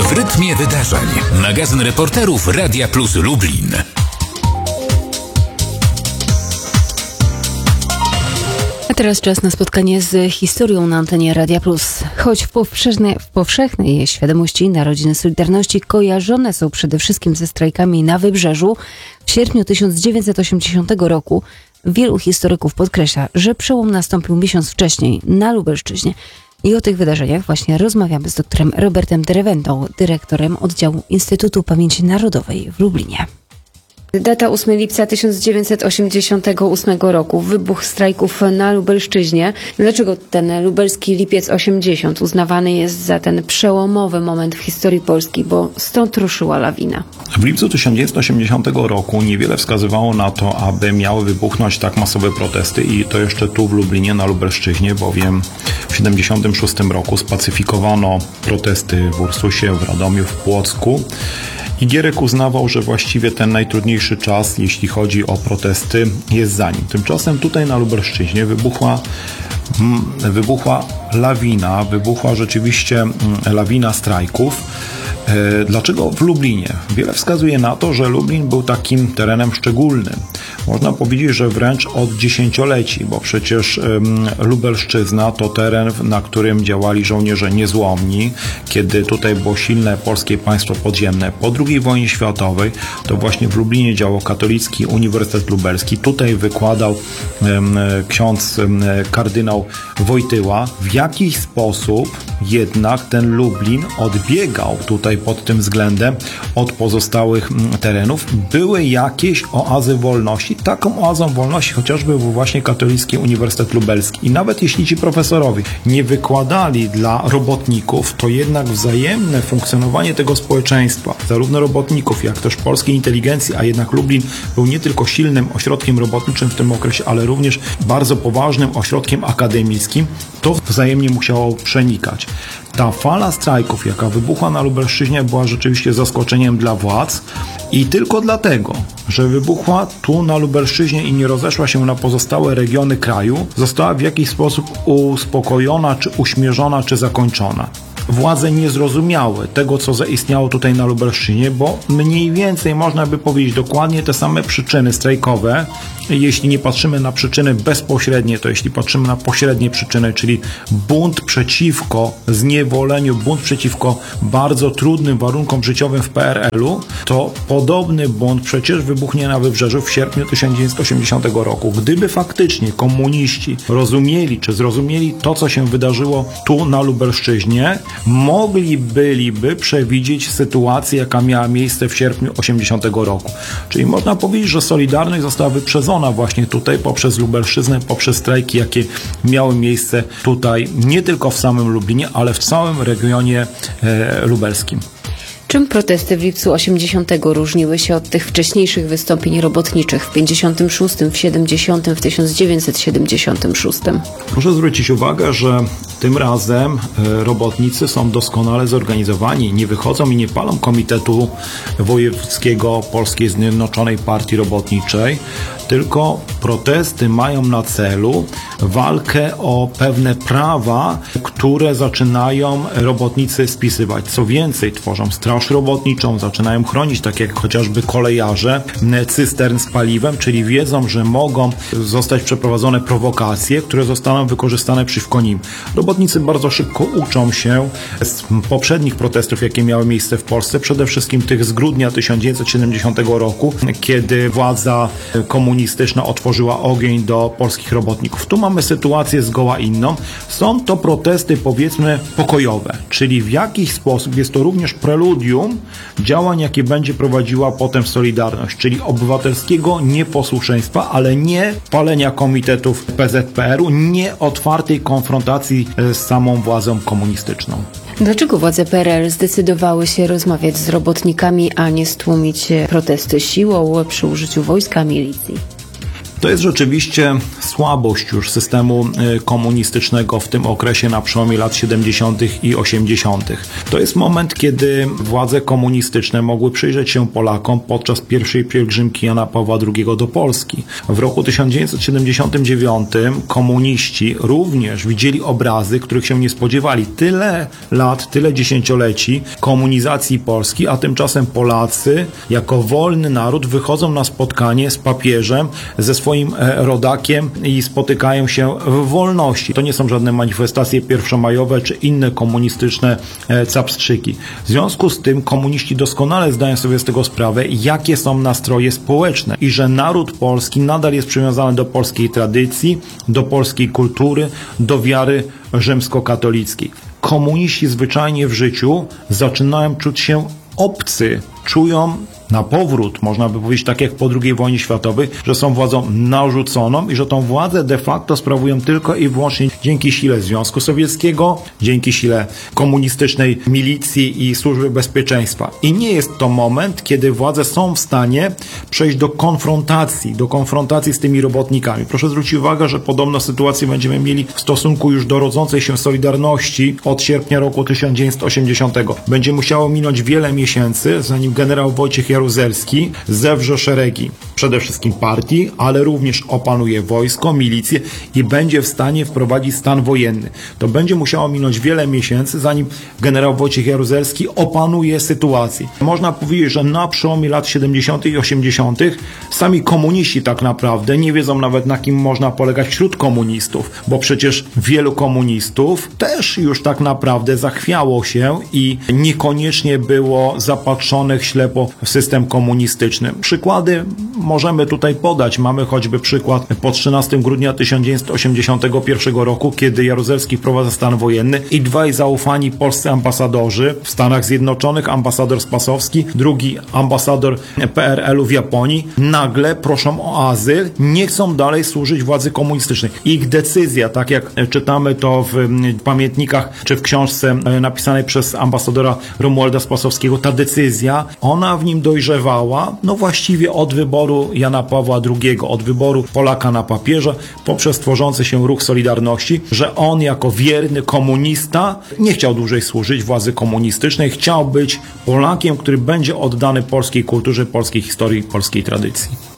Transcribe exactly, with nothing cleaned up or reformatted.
w rytmie wydarzeń. Magazyn reporterów Radia Plus Lublin. A teraz czas na spotkanie z historią na antenie Radia Plus. Choć w powszechnej, w powszechnej świadomości narodziny Solidarności kojarzone są przede wszystkim ze strajkami na Wybrzeżu, w sierpniu tysiąc dziewięćset osiemdziesiątego roku wielu historyków podkreśla, że przełom nastąpił miesiąc wcześniej na Lubelszczyźnie. I o tych wydarzeniach właśnie rozmawiamy z doktorem Robertem Drewendą, dyrektorem oddziału Instytutu Pamięci Narodowej w Lublinie. Data ósmego lipca tysiąc dziewięćset osiemdziesiątego ósmego roku, wybuch strajków na Lubelszczyźnie. Dlaczego ten lubelski lipiec osiemdziesiąt uznawany jest za ten przełomowy moment w historii Polski, bo stąd ruszyła lawina? W lipcu tysiąc dziewięćset osiemdziesiątego roku niewiele wskazywało na to, aby miały wybuchnąć tak masowe protesty i to jeszcze tu w Lublinie, na Lubelszczyźnie, bowiem w siedemdziesiątym szóstym roku spacyfikowano protesty w Ursusie, w Radomiu, w Płocku. I Gierek uznawał, że właściwie ten najtrudniejszy czas, jeśli chodzi o protesty, jest za nim. Tymczasem tutaj na Lubelszczyźnie wybuchła, wybuchła lawina, wybuchła rzeczywiście lawina strajków. Dlaczego w Lublinie? Wiele wskazuje na to, że Lublin był takim terenem szczególnym. Można powiedzieć, że wręcz od dziesięcioleci, bo przecież um, Lubelszczyzna to teren, na którym działali żołnierze niezłomni. Kiedy tutaj było silne polskie państwo podziemne po drugiej wojnie światowej, to właśnie w Lublinie działał Katolicki Uniwersytet Lubelski. Tutaj wykładał um, ksiądz um, kardynał Wojtyła. W jakiś sposób jednak ten Lublin odbiegał tutaj pod tym względem od pozostałych terenów. Były jakieś oazy wolności. Taką oazą wolności chociażby był właśnie Katolicki Uniwersytet Lubelski. I nawet jeśli ci profesorowie nie wykładali dla robotników, to jednak wzajemne funkcjonowanie tego społeczeństwa, zarówno robotników, jak też polskiej inteligencji, a jednak Lublin był nie tylko silnym ośrodkiem robotniczym w tym okresie, ale również bardzo poważnym ośrodkiem akademickim, to wzajemnie musiało przenikać. Ta fala strajków, jaka wybuchła na Lubelszczyźnie, była rzeczywiście zaskoczeniem dla władz i tylko dlatego, że wybuchła tu na Lubelszczyźnie i nie rozeszła się na pozostałe regiony kraju, została w jakiś sposób uspokojona, czy uśmierzona, czy zakończona. Władze nie zrozumiały tego, co zaistniało tutaj na Lubelszczyźnie, bo mniej więcej można by powiedzieć dokładnie te same przyczyny strajkowe. Jeśli nie patrzymy na przyczyny bezpośrednie, to jeśli patrzymy na pośrednie przyczyny, czyli bunt przeciwko zniewoleniu, bunt przeciwko bardzo trudnym warunkom życiowym w P R L-u, to podobny bunt przecież wybuchnie na Wybrzeżu w sierpniu tysiąc dziewięćset osiemdziesiątego roku. Gdyby faktycznie komuniści rozumieli, czy zrozumieli to, co się wydarzyło tu na Lubelszczyźnie, mogli byliby przewidzieć sytuację, jaka miała miejsce w sierpniu osiemdziesiątego roku. Czyli można powiedzieć, że Solidarność została wyprzedzona właśnie tutaj poprzez Lubelszczyznę, poprzez strajki, jakie miały miejsce tutaj nie tylko w samym Lublinie, ale w całym regionie e, lubelskim. Czym protesty w lipcu osiemdziesiątego różniły się od tych wcześniejszych wystąpień robotniczych w pięćdziesiątym szóstym, w siedemdziesiątym, w tysiąc dziewięćset siedemdziesiątym szóstym? Proszę zwrócić uwagę, że tym razem robotnicy są doskonale zorganizowani. Nie wychodzą i nie palą Komitetu Wojewódzkiego Polskiej Zjednoczonej Partii Robotniczej, tylko protesty mają na celu walkę o pewne prawa, które zaczynają robotnicy spisywać. Co więcej, tworzą straż robotniczą, zaczynają chronić, tak jak chociażby kolejarze, cystern z paliwem, czyli wiedzą, że mogą zostać przeprowadzone prowokacje, które zostaną wykorzystane przeciwko nim. Robotnicy bardzo szybko uczą się z poprzednich protestów, jakie miały miejsce w Polsce, przede wszystkim tych z grudnia tysiąc dziewięćset siedemdziesiątego roku, kiedy władza komunistyczna otworzyła ogień do polskich robotników. Tu mamy sytuację zgoła inną. Są to protesty, powiedzmy, pokojowe, czyli w jakiś sposób jest to również preludium działań, jakie będzie prowadziła potem Solidarność, czyli obywatelskiego nieposłuszeństwa, ale nie palenia komitetów P Z P R u, nie otwartej konfrontacji z samą władzą komunistyczną. Dlaczego władze P R L zdecydowały się rozmawiać z robotnikami, a nie stłumić protesty siłą przy użyciu wojska, milicji? To jest rzeczywiście słabość już systemu komunistycznego w tym okresie na przełomie lat siedemdziesiątych i osiemdziesiątych. To jest moment, kiedy władze komunistyczne mogły przyjrzeć się Polakom podczas pierwszej pielgrzymki Jana Pawła drugiego do Polski. W roku tysiąc dziewięćset siedemdziesiątym dziewiątym komuniści również widzieli obrazy, których się nie spodziewali. Tyle lat, tyle dziesięcioleci komunizacji Polski, a tymczasem Polacy jako wolny naród wychodzą na spotkanie z papieżem, ze swoim rodakiem i spotykają się w wolności. To nie są żadne manifestacje pierwszomajowe czy inne komunistyczne capstrzyki. W związku z tym komuniści doskonale zdają sobie z tego sprawę, jakie są nastroje społeczne i że naród polski nadal jest przywiązany do polskiej tradycji, do polskiej kultury, do wiary rzymskokatolickiej. Komuniści zwyczajnie w życiu zaczynają czuć się obcy, czują na powrót, można by powiedzieć tak jak po drugiej wojnie światowej, że są władzą narzuconą i że tą władzę de facto sprawują tylko i wyłącznie dzięki sile Związku Sowieckiego, dzięki sile komunistycznej milicji i służby bezpieczeństwa. I nie jest to moment, kiedy władze są w stanie przejść do konfrontacji, do konfrontacji z tymi robotnikami. Proszę zwrócić uwagę, że podobną sytuację będziemy mieli w stosunku już do rodzącej się Solidarności od sierpnia roku tysiąc dziewięćset osiemdziesiątego. Będzie musiało minąć wiele miesięcy, zanim generał Wojciech Jaruzelski zewrze szeregi przede wszystkim partii, ale również opanuje wojsko, milicję i będzie w stanie wprowadzić stan wojenny. To będzie musiało minąć wiele miesięcy, zanim generał Wojciech Jaruzelski opanuje sytuację. Można powiedzieć, że na przełomie lat siedemdziesiątych i osiemdziesiątych sami komuniści tak naprawdę nie wiedzą nawet, na kim można polegać wśród komunistów, bo przecież wielu komunistów też już tak naprawdę zachwiało się i niekoniecznie było zapatrzonych ślepo w system komunistyczny. Przykłady możemy tutaj podać. Mamy choćby przykład po trzynastego grudnia tysiąc dziewięćset osiemdziesiątego pierwszego roku, kiedy Jaruzelski wprowadza stan wojenny i dwaj zaufani polscy ambasadorzy w Stanach Zjednoczonych, ambasador Spasowski, drugi ambasador P R L u w Japonii, nagle proszą o azyl, nie chcą dalej służyć władzy komunistycznej. Ich decyzja, tak jak czytamy to w pamiętnikach czy w książce napisanej przez ambasadora Romualda Spasowskiego, ta decyzja, ona w nim dojrzewała, no właściwie od wyboru Jana Pawła drugiego, od wyboru Polaka na papieża, poprzez tworzący się ruch Solidarności, że on jako wierny komunista nie chciał dłużej służyć władzy komunistycznej, chciał być Polakiem, który będzie oddany polskiej kulturze, polskiej historii, polskiej tradycji.